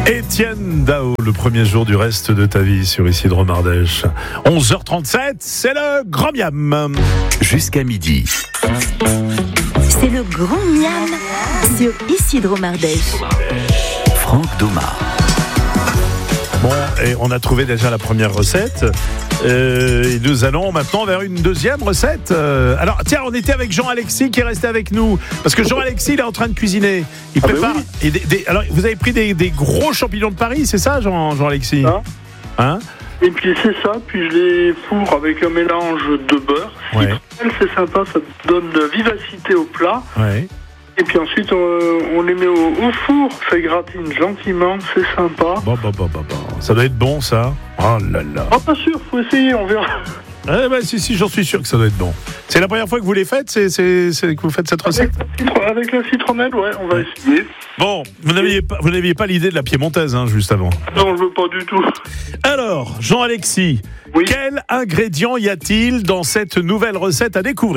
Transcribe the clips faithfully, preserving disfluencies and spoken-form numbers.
Étienne Dao, le premier jour du reste de ta vie sur Isidro Mardèche. onze heures trente-sept, c'est le Grand Miam. Jusqu'à midi. C'est le Grand Miam sur Isidro Mardèche. Franck Doma. Bon, et on a trouvé déjà la première recette. Euh, et nous allons maintenant vers une deuxième recette. Euh, alors, tiens, on était avec Jean-Alexis qui est resté avec nous. Parce que Jean-Alexis, il est en train de cuisiner. Il Ah prépare. ben oui. et des, des, alors, vous avez pris des, des gros champignons de Paris, c'est ça, Jean, Jean-Alexis Ah. Hein Et puis c'est ça, puis je les fourre avec un mélange de beurre. Ouais. Citronelle, c'est sympa, ça donne de vivacité au plat. Ouais. Et puis ensuite, on, on les met au, au four, ça gratine gentiment, c'est sympa. Bon, bon, bon, bon, bon. Ça doit être bon, ça. Oh là là. Oh, pas sûr, faut essayer, on verra. Eh ben, si, si, j'en suis sûr que ça doit être bon. C'est la première fois que vous les faites, c'est, c'est, c'est que vous faites cette recette Avec la, citron- avec la citronnelle, ouais, on va Ouais. essayer. Bon, vous n'aviez pas, vous n'aviez pas l'idée de la piémontaise, hein, juste avant. Non, je veux pas du tout. Alors, Jean-Alexis, Oui. quel ingrédient y a-t-il dans cette nouvelle recette à découvrir ?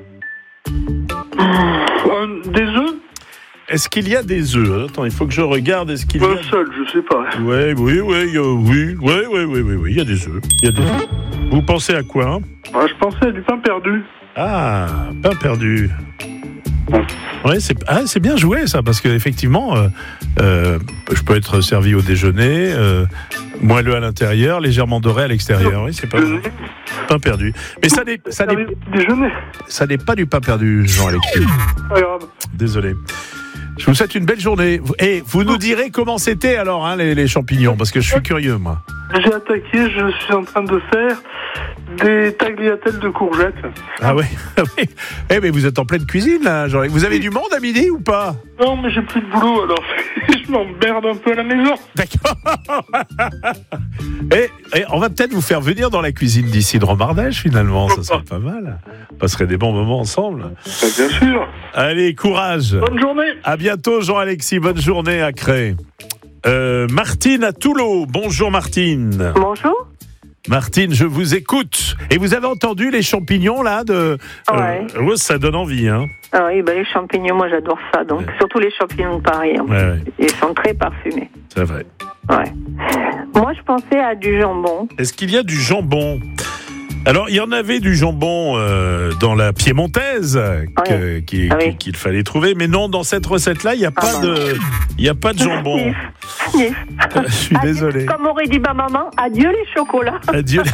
Un- des œufs Est-ce qu'il y a des œufs ? Attends, il faut que je regarde. Est-ce qu'il y a... Un seul, je sais pas. Ouais, oui, oui, il y a- oui, oui, oui, oui, oui, oui, il y a des œufs. Il y a des œufs. Vous pensez à quoi, hein ? Ah, je pensais à du pain perdu. Ah, pain perdu. Ouais, c'est, ah, c'est bien joué ça, parce qu'effectivement, euh, euh, je peux être servi au déjeuner, euh, moelleux à l'intérieur, légèrement doré à l'extérieur. Oui, c'est pas mal. Pain perdu. Mais ça n'est, ça n'est, Déjeuner, ça n'est pas du pain perdu, Jean-Alexis. pas grave. Désolé. Je vous souhaite une belle journée. Et vous nous direz comment c'était alors, hein, les, les champignons, parce que je suis curieux, moi. J'ai attaqué, je suis en train de faire des tagliatelles de courgettes. Ah oui, oui. Eh mais vous êtes en pleine cuisine là, Jean. Vous avez du monde à midi ou pas ? Non, mais j'ai plus de boulot, alors je m'emmerde un peu à la maison. D'accord. et, et on va peut-être vous faire venir dans la cuisine d'Isidro Mardèche finalement, ça serait pas mal. On passerait des bons moments ensemble. Bah, bien sûr. Allez, courage. Bonne journée. À bientôt Jean-Alexis, bonne journée à Cré. Euh, Martine à Toulon. Bonjour Martine. Bonjour. Martine, je vous écoute. Et vous avez entendu les champignons là de Ouais. euh, ouais, ça donne envie hein. Ah oui, bah les champignons, moi j'adore ça. Donc Ouais. surtout les champignons de Paris. hein. Ouais, ouais, Ils sont très parfumés. c'est vrai. Ouais. Moi je pensais à du jambon. Est-ce qu'il y a du jambon ? Alors, il y en avait du jambon euh, dans la piémontaise que- qui- Ah oui. qui- qu'il fallait trouver, mais non, dans cette recette-là, il n'y a, pas Ah de- il y a pas de jambon. Sniff. Sniff. Je suis Adieu- désolé. Comme aurait dit ma maman, adieu les chocolats. Adieu.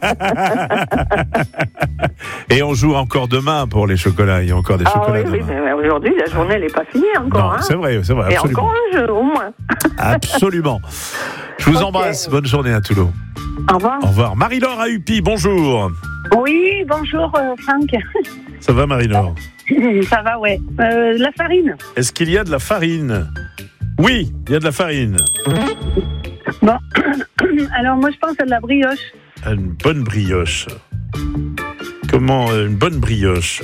Et on joue encore demain pour les chocolats. Il y a encore des Ah chocolats oui, oui, demain. mais aujourd'hui la journée elle n'est pas finie encore. Non, hein. c'est vrai, c'est vrai, Et absolument. encore un jeu au moins. Absolument. Je vous Ok. embrasse. Bonne journée à Toulon. Au revoir. Au revoir. Marie-Laure à Upi, bonjour. Oui, bonjour euh, Franck. Ça va, Marie-Laure ? Ça va, ouais. Euh, la farine. Est-ce qu'il y a de la farine ? Oui, il y a de la farine. Bon. Alors moi je pense à de la brioche. Une bonne brioche. Comment euh, une bonne brioche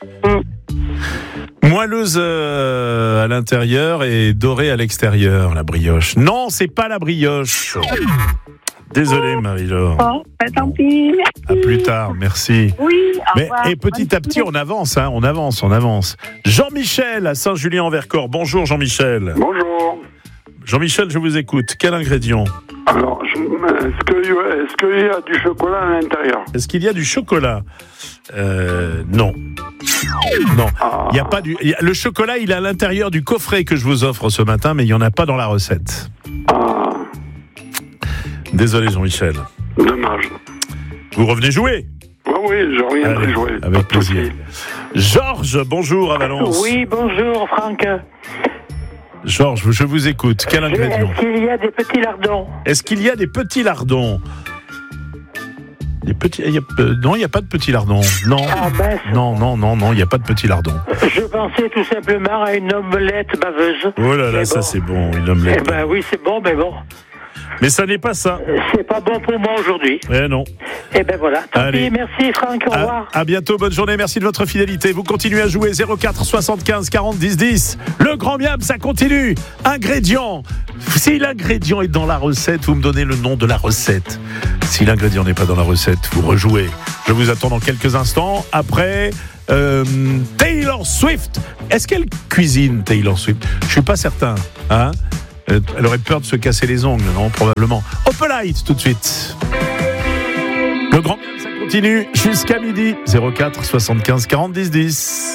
Moelleuse euh, à l'intérieur et dorée à l'extérieur, la brioche. Non, c'est pas la brioche. Désolé, Marie-Laure. Bon, bah, tant pis. À plus tard, merci. Oui, au Mais revoir. et petit à petit, on avance, hein, on avance, on avance. Jean-Michel à Saint-Julien-en-Vercors. Bonjour, Jean-Michel. Bonjour. Jean-Michel, je vous écoute. Quel ingrédient ? Alors, je- est-ce que- est-ce qu'il y a du chocolat à l'intérieur? Est-ce qu'il y a du chocolat ? euh, Non. Non. Il y a pas du. il y a- le chocolat, il est à l'intérieur du coffret que je vous offre ce matin, mais il n'y en a pas dans la recette. Ah, Désolé, Jean-Michel. dommage. Vous revenez jouer ? Oui, oui, je reviendrai Allez, jouer. avec Pas de plaisir. souci. Georges, bonjour à Valence. Oui, bonjour Franck. Georges, je vous écoute. Quel ingrédient ? Est-ce qu'il y a des petits lardons? Est-ce qu'il y a des petits lardons ? Des petits. il y a- euh, non, il n'y a pas de petits lardons. Non. Ah ben, Non, non, non, non, il n'y a pas de petits lardons. je pensais tout simplement à une omelette baveuse. Oh là là, Mais ça bon. c'est bon, une Eh omelette. ben oui, c'est bon, mais bon, Mais ça n'est pas ça. c'est pas bon pour moi aujourd'hui. Eh non. Eh ben voilà. Tant Allez. pis, merci Franck, au revoir. À, à bientôt, bonne journée, merci de votre fidélité. Vous continuez à jouer zéro quatre soixante-quinze quarante dix dix. Le Grand Miam, ça continue. Ingrédient. Si l'ingrédient est dans la recette, vous me donnez le nom de la recette. Si l'ingrédient n'est pas dans la recette, vous rejouez. Je vous attends dans quelques instants. Après, euh, Taylor Swift. Est-ce qu'elle cuisine, Taylor Swift ? Je suis pas certain. Hein ? Elle aurait peur de se casser les ongles, non, probablement. Opelite, tout de suite. Le grand miam, ça continue jusqu'à midi. zéro quatre soixante-quinze quarante dix dix.